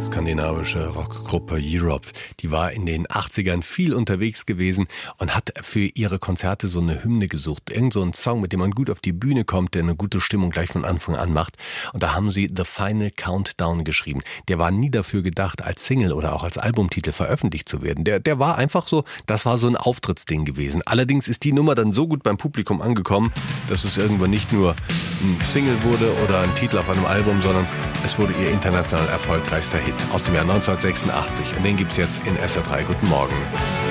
Skandinavische Rockgruppe Europe, die war in den 80ern viel unterwegs gewesen und hat für ihre Konzerte so eine Hymne gesucht. Irgend so ein Song, mit dem man gut auf die Bühne kommt, der eine gute Stimmung gleich von Anfang an macht. Und da haben sie The Final Countdown geschrieben. Der war nie dafür gedacht, als Single oder auch als Albumtitel veröffentlicht zu werden. Der war einfach so, das war so ein Auftrittsding gewesen. Allerdings ist die Nummer dann so gut beim Publikum angekommen, dass es irgendwann nicht nur ein Single wurde oder ein Titel auf einem Album, sondern es wurde ihr international erfolgreichster Hit aus dem Jahr 1986. Und den gibt's jetzt in SR3. Guten Morgen.